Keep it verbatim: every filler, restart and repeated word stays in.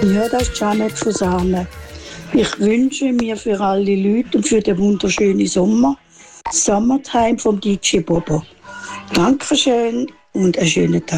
Ja, das ist Janet von Sahne. Ich wünsche mir für alle Leute und für den wunderschönen Sommer Summertime vom D J Bobo. Dankeschön und einen schönen Tag.